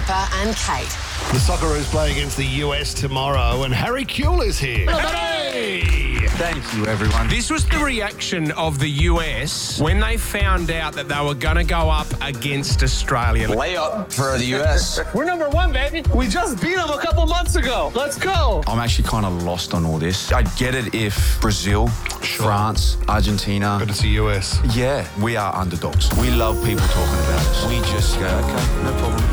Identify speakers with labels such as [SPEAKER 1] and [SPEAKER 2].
[SPEAKER 1] Pippa and Kate.
[SPEAKER 2] The Socceroos play against the US tomorrow, and Harry Kewell is here. Hey!
[SPEAKER 3] Thank you, everyone.
[SPEAKER 4] This was the reaction of the US when they found out that they were going to go up against Australia.
[SPEAKER 5] Layup for the US.
[SPEAKER 6] We're number one, baby. We just beat them a couple months ago. Let's go.
[SPEAKER 3] I'm actually kind of lost on all this. I'd get it if Brazil, France, Argentina.
[SPEAKER 2] But it's the US.
[SPEAKER 3] Yeah, we are underdogs. We love people talking about us. We just go, okay, no problem.